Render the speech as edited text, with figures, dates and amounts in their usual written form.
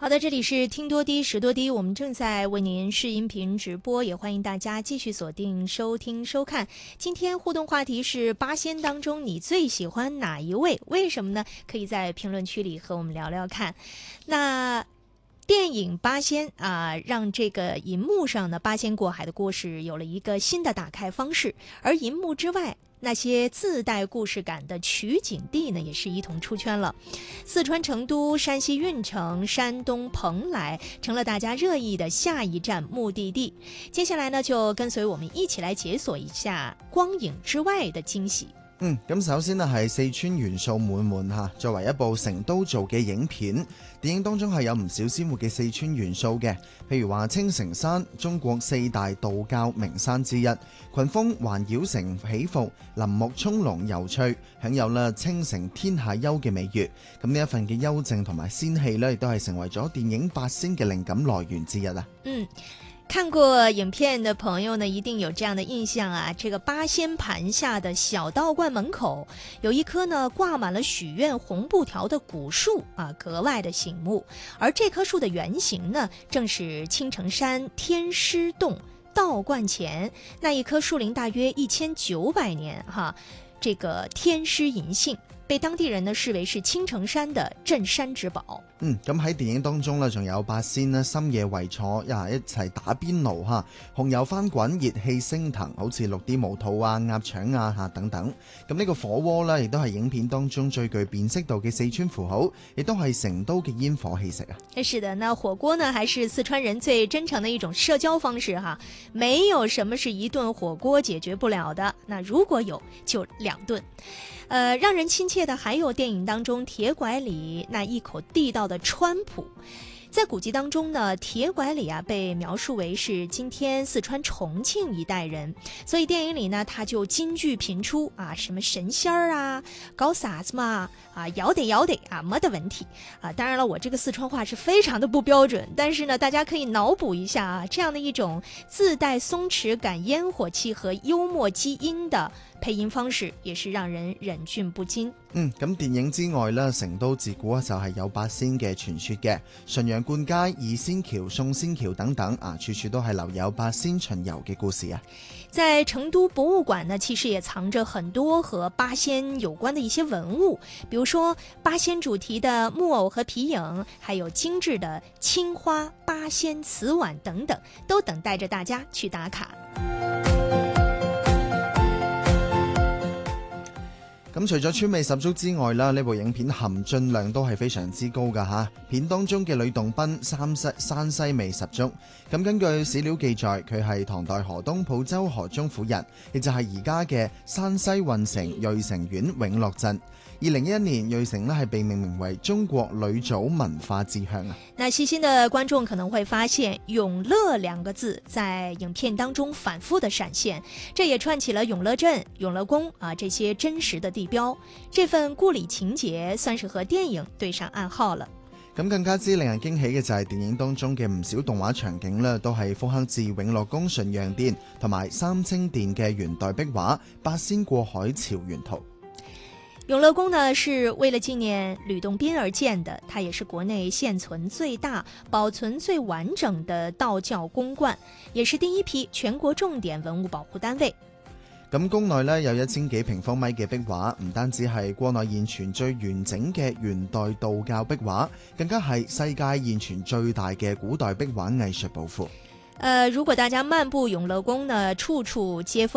好的，这里是听多低识多低，我们正在为您视音频直播，也欢迎大家继续锁定收听收看。今天互动话题是八仙当中你最喜欢哪一位？为什么呢？可以在评论区里和我们聊聊看。那电影《八仙》让这个银幕上的八仙过海的故事有了一个新的打开方式，而银幕之外那些自带故事感的取景地呢，也是一同出圈了。四川成都、山西运城、山东蓬莱成了大家热议的下一站目的地。接下来呢，就跟隨我們一起來解鎖一下光影之外的驚喜。 咁首先呢係四川元素滿滿嚇，作為一部成都做嘅影片，電影當中係有唔少鮮活嘅四川元素嘅，譬如話青城山，中國四大道教名山之一，群峰環繞成起伏，林木葱茏有趣，享有啦青城天下幽嘅美譽。咁呢一份嘅幽靜同埋仙氣呢，亦都係成為咗電影八仙嘅靈感來源之一啊。 看過影片的朋友呢，一定有這樣的印象啊，這個八仙盤下的小道觀門口有一棵呢掛滿了許願紅布條的古樹啊，格外的醒目。而這棵樹的原型呢，正是青城山天師洞道觀前那一棵樹齡大約1900年這個天師銀杏，被當地人呢視為是青城山的鎮山之寶。 咁喺電影當中呢，仲有八仙呢深夜圍坐一齊打邊爐嚇，紅油翻滾，熱氣升騰，好似6D無兔啊、鴨腸啊等等。咁呢個火鍋呢，亦都係影片當中最具辨識度嘅四川符號，亦都係成都嘅煙火氣息啊。 是的，那火鍋呢，還是四川人最真誠的一種社交方式哈，沒有什麼是一頓火鍋解決不了的，那如果有就2頓。讓人親切的還有電影當中鐵拐李那一口地道的川普。在古籍當中呢，鐵拐李被描述為是今天四川重慶一帶人，所以電影裡呢，他就金句頻出什麼神仙兒搞啥子嘛要得沒得問題當然了，我這個四川話是非常的不標準，但是呢，大家可以腦補一下這樣的一種自帶鬆弛感、煙火氣和幽默基因的配音方式，也是讓人忍俊不禁。 咁電影之外呢，成都自古就係有八仙嘅傳說嘅，順陽灌街、二仙橋、宋仙橋等等處處都係留有八仙巡遊嘅故事啊。 在成都博物館呢，其實也藏着很多和八仙有關的一些文物，比如說八仙主題的木偶和皮影，還有精緻的青花八仙瓷碗等等，都等待着大家去打卡。 咁除咗川味十足之外啦，呢部影片含進量都係非常之高㗎嚇。片當中嘅呂洞賓山西味十足。咁根據史料記載，佢係唐代河東蒲州河中府人，亦就係而家嘅山西運城芮城縣永樂鎮。2011年，芮城呢係被命名為中國呂祖文化之鄉啊。 那細心的觀眾可能會發現永樂2個字在影片當中反覆的閃現，這也串起了永樂鎮、永樂宮這些真實的地標。這份故里情節算是和電影對上暗號了。 咁更加之令人驚喜嘅就係電影當中嘅唔少動畫場景呢，都係復刻自永樂宮純陽殿同埋三清殿嘅元代壁畫《八仙過海潮元圖》。 永樂宮呢是為了紀念呂洞賓而建的，它也是國內現存最大、保存最完整的道教宮觀，也是第一批全國重點文物保護單位。 咁宮內呢有1000幾平方米嘅壁畫，唔單止係國內現存最完整嘅元代道教壁畫，更加係世界現存最大嘅古代壁畫藝術寶庫。 如果大家漫步永樂宮呢，處處皆